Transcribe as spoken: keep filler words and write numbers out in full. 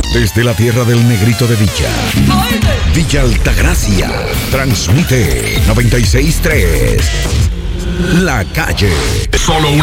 Desde la tierra del negrito de Villa, Villa Altagracia, transmite noventa y seis punto tres. La Calle. Solo